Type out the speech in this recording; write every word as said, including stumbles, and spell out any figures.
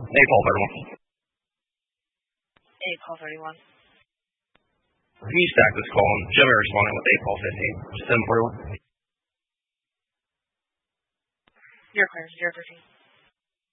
A Paul thirty-one. A Paul thirty-one. He stacked this call and Jimmy responding with A Paul fifteen. seven forty-one. You're clear, zero fifteen.